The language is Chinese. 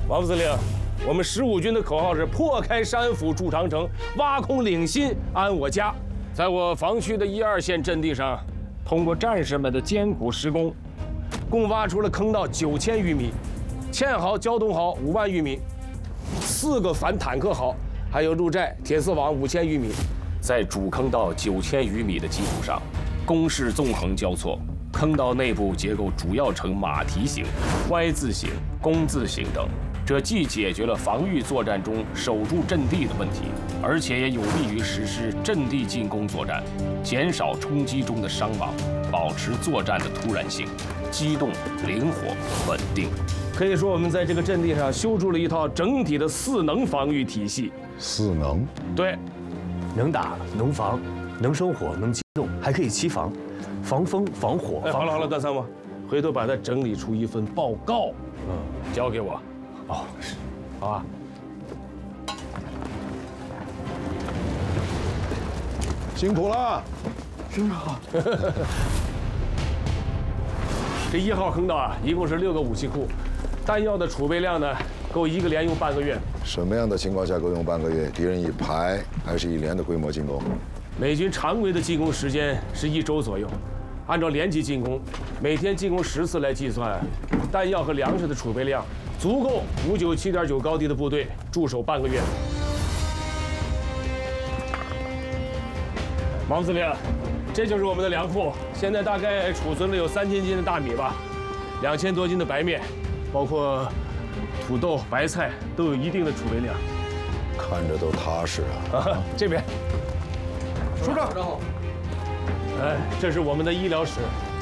王副司令，我们15军的口号是破开山府筑长城，挖空岭心安我家。在我防区的1、2线阵地上，通过战士们的艰苦施工，共挖出了坑道9000余米，堑壕、交通壕5万余米，4个反坦克壕，还有路寨、铁丝网5000余米。在主坑道9000余米的基础上，工事纵横交错。 坑道内部结构主要呈马蹄形、Y 字形、弓字形等，这既解决了防御作战中守住阵地的问题，而且也有利于实施阵地进攻作战，减少冲击中的伤亡，保持作战的突然性、机动、灵活、稳定。可以说，我们在这个阵地上修筑了一套整体的4能防御体系。 4能？ 对， 能打、能防、能生火、能机动，还可以期防。 防风、防火。 哎，好了，段参谋，回头把它整理出一份报告，交给我。 哦，是， 好吧。 辛苦了， 师长。 这1号坑道啊，一共是6个武器库，弹药的储备量呢，够1个连用半个月。 什么样的情况下够用半个月？敌人以排还是以连的规模进攻？ 美军常规的进攻时间是1周左右。 按照连级进攻，每天进攻10次来计算，弹药和粮食的储备量足够597.9高地的部队驻守半个月。王司令，这就是我们的粮库，现在大概储存了有3000斤的大米吧，2000多斤的白面，包括土豆、白菜都有一定的储备量。 看着都踏实啊！ 这边， 首长好。 哎，这是我们的医疗室，